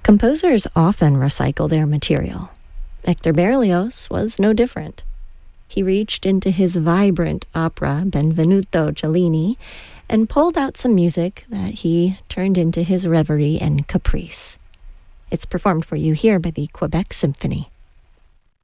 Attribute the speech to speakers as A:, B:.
A: Composers often recycle their material. Hector Berlioz was no different. He reached into his vibrant opera, Benvenuto Cellini, and pulled out some music that he turned into his reverie and caprice. It's performed for you here by the Quebec Symphony.